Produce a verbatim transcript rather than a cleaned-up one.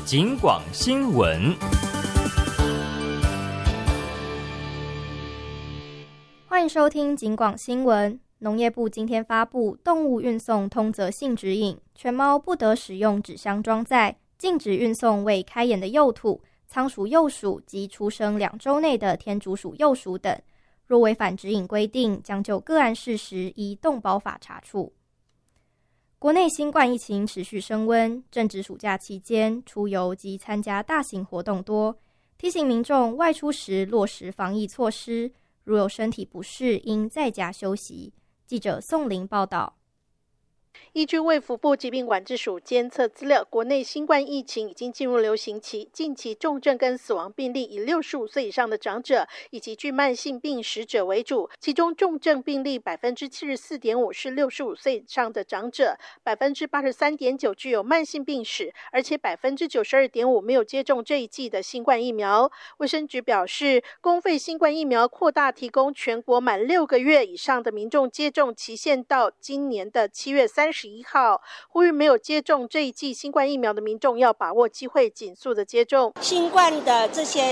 警广新闻。 欢迎收听警广新闻。农业部今天发布动物运送通则性指引，犬猫不得使用纸箱装载，禁止运送未开眼的幼兔、仓鼠幼鼠及出生两周内的天竺鼠幼鼠等。若违反指引规定，将就个案事实依动保法查处。国内新冠疫情持续升温，正值暑假期间，出游及参加大型活动多，提醒民众外出时落实防疫措施，如有身体不适，应在家休息。记者宋玲报道。 依据卫福部疾病管制署监测资料，国内新冠疫情已经进入流行期，近期重症跟死亡病例以六十五岁以上的长者以及具慢性病史者为主，其中重症病例 百分之七十四点五 是六十五岁以上的长者， 百分之八十三点九 具有慢性病史，而且 百分之九十二点五 没有接种这一剂的新冠疫苗。卫生局表示，公费新冠疫苗扩大提供全国满六个月以上的民众接种期限到今年的七月三十一号，呼吁没有接种这一剂新冠疫苗的民众要把握机会，尽速的接种。 新冠的这些